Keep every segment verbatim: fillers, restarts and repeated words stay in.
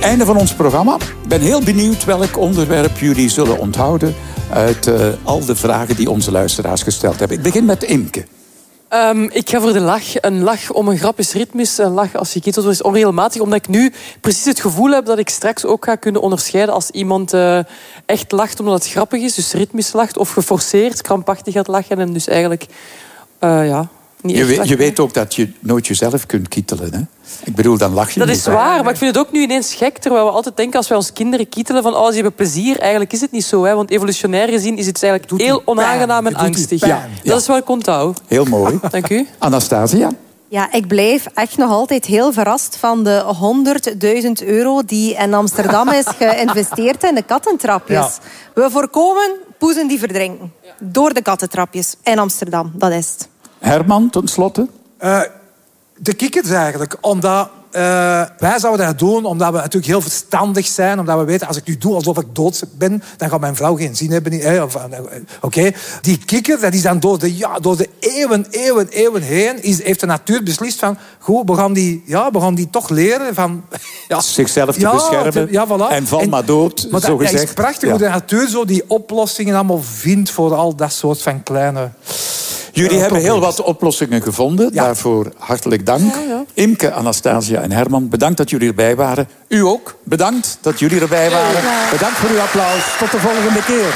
Einde van ons programma. Ik ben heel benieuwd welk onderwerp jullie zullen onthouden uit uh, al de vragen die onze luisteraars gesteld hebben. Ik begin met Imke. Um, ik ga voor de lach. Een lach om een grap is ritmisch. Een lach als je kietelt is onregelmatig. Omdat ik nu precies het gevoel heb dat ik straks ook ga kunnen onderscheiden als iemand uh, echt lacht omdat het grappig is. Dus ritmisch lacht. Of geforceerd, krampachtig gaat lachen. En dus eigenlijk... Uh, ja, niet je, echt weet, je weet ook dat je nooit jezelf kunt kietelen, hè? Ik bedoel, dan lach je Dat niet. is waar, maar ik vind het ook nu ineens gek. Terwijl we altijd denken als wij ons kinderen kietelen van oh, ze hebben plezier. Eigenlijk is het niet zo, hè? Want evolutionair gezien is het eigenlijk heel onaangenaam en angstig. Ja, ja. Dat is wat ik onthoud. Heel mooi. Dank u. Anastasia? Ja, ik blijf echt nog altijd heel verrast van de honderdduizend euro die in Amsterdam is geïnvesteerd in de kattentrapjes. Ja. We voorkomen poezen die verdrinken. Door de kattentrapjes in Amsterdam, dat is het. Herman, ten slotte? Uh, de kikkers eigenlijk, omdat... Uh, wij zouden dat doen omdat we natuurlijk heel verstandig zijn. Omdat we weten, als ik nu doe alsof ik dood ben, dan gaat mijn vrouw geen zin hebben. Eh, Oké, okay. Die kikker, dat is dan door de, ja, door de eeuwen, eeuwen, eeuwen heen... Is, heeft de natuur beslist van... Goed, we gaan die, ja, we gaan die toch leren van... Ja, zichzelf te ja, beschermen. Te, ja, voilà. En val en, maar dood, maar zo dat, gezegd. Dat is prachtig ja. hoe de natuur zo die oplossingen allemaal vindt... voor al dat soort van kleine... Jullie uh, hebben heel wat oplossingen gevonden. Ja. Daarvoor hartelijk dank. Ja, ja. Imke, Anastasia en Herman, bedankt dat jullie erbij waren. U ook, bedankt dat jullie erbij waren. Ja. Bedankt voor uw applaus. Tot de volgende keer.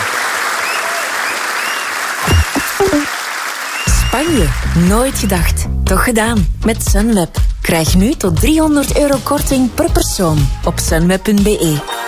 Spanje. Nooit gedacht. Toch gedaan. Met Sunweb. Krijg nu tot driehonderd euro korting per persoon op sunweb punt be.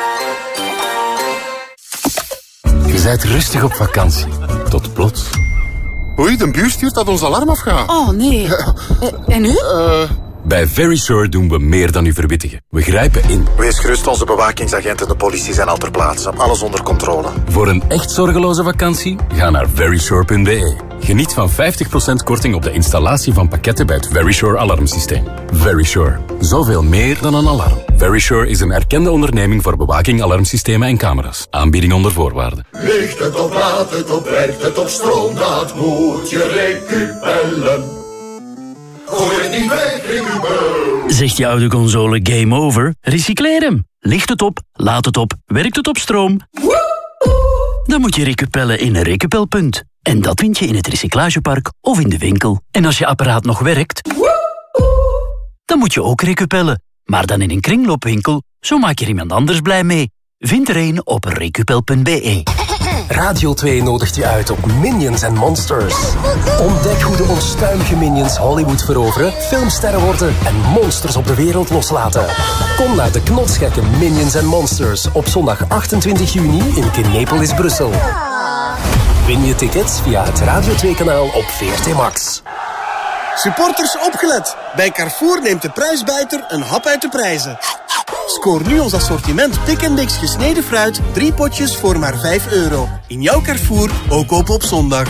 Je bent rustig op vakantie. Tot plots... Oei, de buur stuurt dat ons alarm afgaat. Oh, nee. Ja. Uh, en nu? Uh... Bij Verisure doen we meer dan u verwittigen. We grijpen in. Wees gerust, onze bewakingsagenten en de politie zijn al ter plaatse. Alles onder controle. Voor een echt zorgeloze vakantie, ga naar verisure punt be. Geniet van vijftig procent korting op de installatie van pakketten bij het Verisure alarmsysteem. Verisure. Zoveel meer dan een alarm. Verisure is een erkende onderneming voor bewaking, alarmsystemen en camera's. Aanbieding onder voorwaarden. Ligt het op, laat het op, werkt het op stroom, dat moet je recupellen. Gooi het niet weg, recupel. Zegt je oude console game over? Recycleer hem. Ligt het op, laat het op, werkt het op stroom? Dan moet je recupellen in een recupelpunt. En dat vind je in het recyclagepark of in de winkel. En als je apparaat nog werkt, dan moet je ook recupellen. Maar dan in een kringloopwinkel, zo maak je er iemand anders blij mee. Vind er een op recupel punt be. Radio twee nodigt je uit op Minions and Monsters. Ontdek hoe de onstuimige Minions Hollywood veroveren, filmsterren worden en monsters op de wereld loslaten. Kom naar de knotsgekke Minions and Monsters op zondag achtentwintig juni in Kinepolis, Brussel. Win je tickets via het Radio twee-kanaal op V R T Max. Supporters opgelet. Bij Carrefour neemt de prijsbijter een hap uit de prijzen. Scoor nu ons assortiment Pick and Mix gesneden fruit, drie potjes voor maar vijf euro. In jouw Carrefour, ook open op zondag.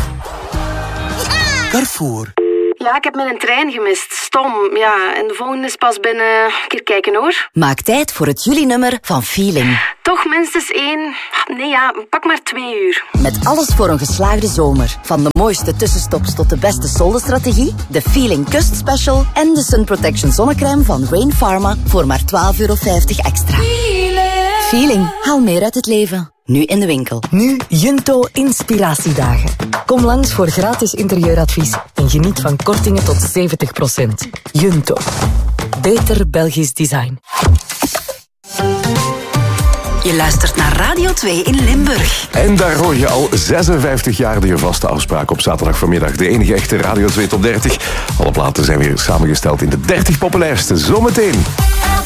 Carrefour. Ja, ik heb mijn trein gemist. Stom, ja. En de volgende is pas binnen... Een keer kijken, hoor. Maak tijd voor het juli-nummer van Feeling. Toch minstens één... Nee, ja, pak maar twee uur. Met alles voor een geslaagde zomer. Van de mooiste tussenstops tot de beste soldenstrategie, de Feeling Kust Special en de Sun Protection zonnecrème van Rain Pharma voor maar twaalf euro vijftig extra. Feeling. Feeling. Haal meer uit het leven. Nu in de winkel. Nu Junto Inspiratiedagen. Kom langs voor gratis interieuradvies en geniet van kortingen tot zeventig procent. Junto. Beter Belgisch design. Je luistert naar Radio twee in Limburg. En daar hoor je al zesenvijftig jaar de je vaste afspraak op zaterdag vanmiddag. De enige echte Radio twee Top dertig. Alle platen zijn weer samengesteld in de dertig populairste. Zometeen.